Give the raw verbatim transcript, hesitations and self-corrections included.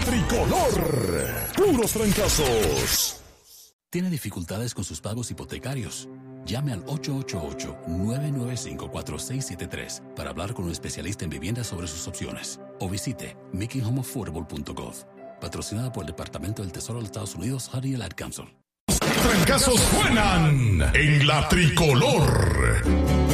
tricolor. Puros trancazos. ¿Tiene dificultades con sus pagos hipotecarios? Llame al ocho ocho ocho, nueve nueve cinco, cuatro seis siete tres para hablar con un especialista en vivienda sobre sus opciones. O visite making home affordable punto gov. Patrocinada por el Departamento del Tesoro de los Estados Unidos, Honey and Ad Council. Trancazos suenan en la tricolor.